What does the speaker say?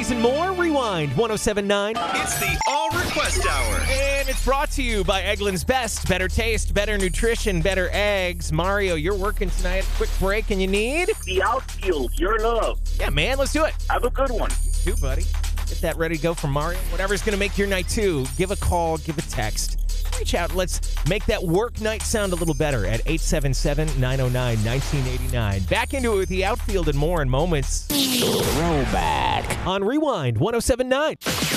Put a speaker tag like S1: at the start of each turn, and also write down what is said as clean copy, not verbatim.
S1: these and more. Rewind 1079.
S2: It's the All Request Hour.
S1: And it's brought to you by Eggland's Best. Better taste, better nutrition, better eggs. Mario, you're working tonight. Quick break, and you need?
S3: The outfield, your love.
S1: Yeah, man, let's do it.
S3: Have a good one.
S1: You too, buddy. Get that ready to go for Mario. Whatever's going to make your night too. Give a call, give a text. Reach out. Let's make that work night sound a little better at 877-909-1989. Back into it with the outfield and more in moments. Throwback on Rewind 1079.